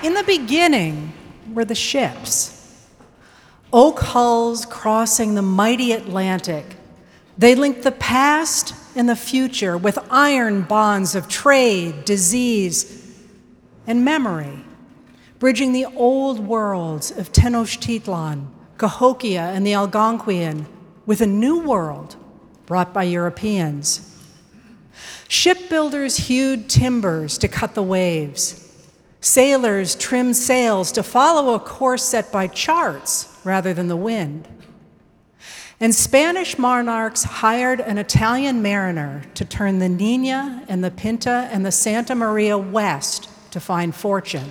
In the beginning were the ships, oak hulls crossing the mighty Atlantic. They linked the past and the future with iron bonds of trade, disease, and memory, bridging the old worlds of Tenochtitlan, Cahokia, and the Algonquian with a new world brought by Europeans. Shipbuilders hewed timbers to cut the waves. Sailors trimmed sails to follow a course set by charts rather than the wind. And Spanish monarchs hired an Italian mariner to turn the Nina and the Pinta and the Santa Maria west to find fortune.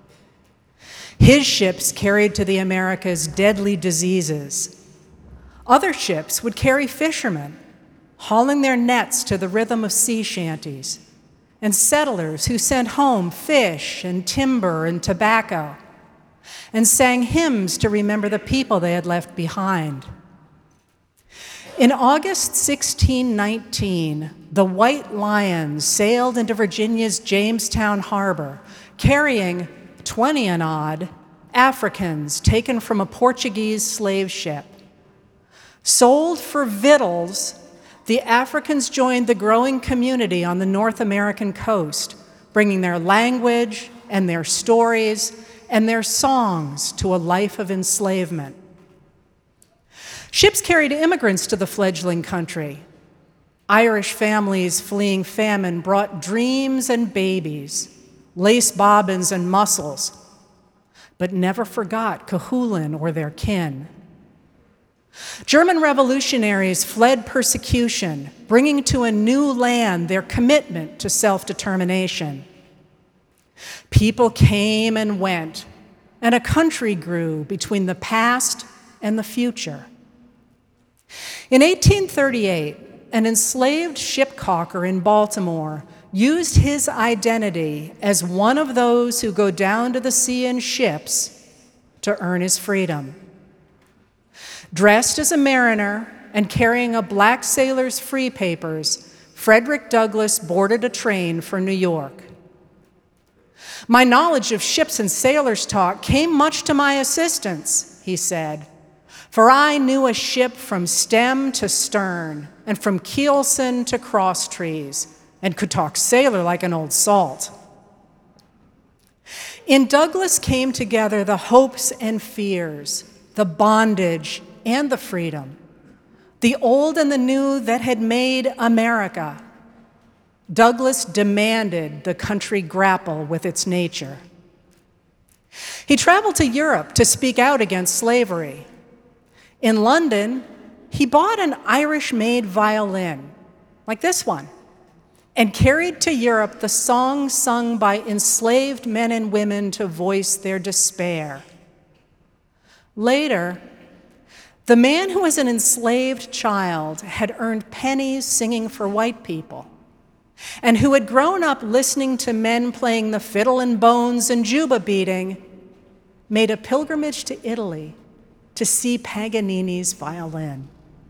His ships carried to the Americas deadly diseases. Other ships would carry fishermen, hauling their nets to the rhythm of sea shanties, and settlers who sent home fish and timber and tobacco, and sang hymns to remember the people they had left behind. In August 1619, the White Lion sailed into Virginia's Jamestown Harbor, carrying 20 and odd Africans taken from a Portuguese slave ship. Sold for victuals, the Africans joined the growing community on the North American coast, bringing their language and their stories and their songs to a life of enslavement. Ships carried immigrants to the fledgling country. Irish families fleeing famine brought dreams and babies, lace bobbins and mussels, but never forgot Cuchulainn or their kin. German revolutionaries fled persecution, bringing to a new land their commitment to self-determination. People came and went, and a country grew between the past and the future. In 1838, an enslaved shipcaulker in Baltimore used his identity as one of those who go down to the sea in ships to earn his freedom. Dressed as a mariner and carrying a black sailor's free papers, Frederick Douglass boarded a train for New York. "My knowledge of ships and sailors' talk came much to my assistance," he said, "for I knew a ship from stem to stern and from keelson to crosstrees, and could talk sailor like an old salt." In Douglass came together the hopes and fears, the bondage and the freedom, the old and the new that had made America. Douglass demanded the country grapple with its nature. He traveled to Europe to speak out against slavery. In London, he bought an Irish-made violin, like this one, and carried to Europe the songs sung by enslaved men and women to voice their despair. Later, the man who was an enslaved child had earned pennies singing for white people, and who had grown up listening to men playing the fiddle and bones and juba beating, made a pilgrimage to Italy to see Paganini's violin.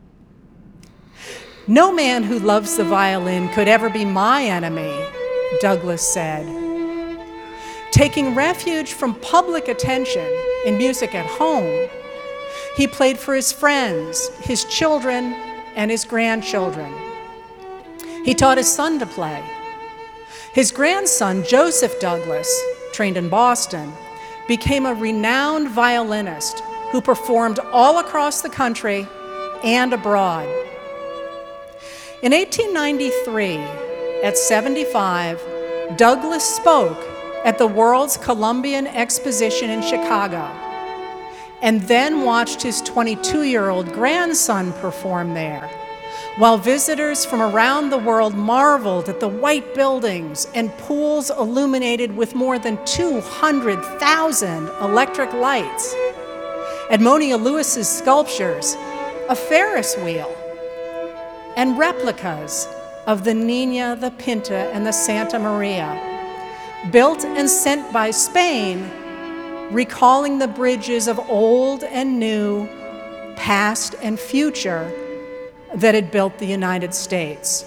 "No man who loves the violin could ever be my enemy," Douglass said. Taking refuge from public attention in music at home, he played for his friends, his children, and his grandchildren. He taught his son to play. His grandson, Joseph Douglass, trained in Boston, became a renowned violinist who performed all across the country and abroad. In 1893, at 75, Douglass spoke at the World's Columbian Exposition in Chicago, and then watched his 22-year-old grandson perform there, while visitors from around the world marveled at the white buildings and pools illuminated with more than 200,000 electric lights, Edmonia Lewis's sculptures, a Ferris wheel, and replicas of the Nina, the Pinta, and the Santa Maria, built and sent by Spain, recalling the bridges of old and new, past and future, that had built the United States.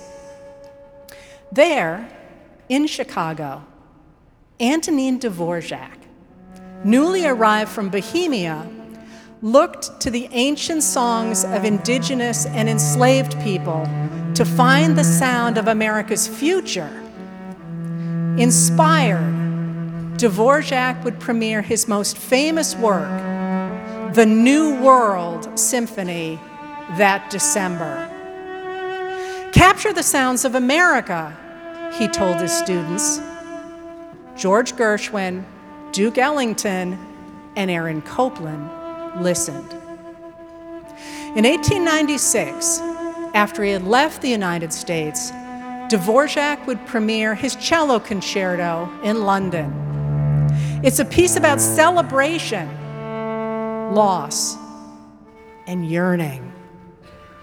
There, in Chicago, Antonin Dvorak, newly arrived from Bohemia, looked to the ancient songs of indigenous and enslaved people to find the sound of America's future. Inspired, Dvorak would premiere his most famous work, the New World Symphony, that December. "Capture the sounds of America," he told his students. George Gershwin, Duke Ellington, and Aaron Copland listened. In 1896, after he had left the United States, Dvorak would premiere his cello concerto in London. It's a piece about celebration, loss, and yearning.